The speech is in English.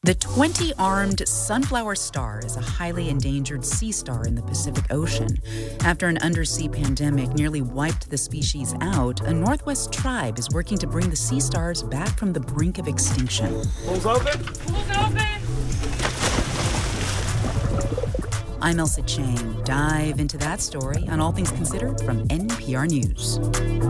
The 20-armed sunflower star is a highly endangered sea star in the Pacific Ocean. After an undersea pandemic nearly wiped the species out, a Northwest tribe is working to bring the sea stars back from the brink of extinction. Pools open? Pools open! I'm Elsa Chang. Dive into that story on All Things Considered from NPR News.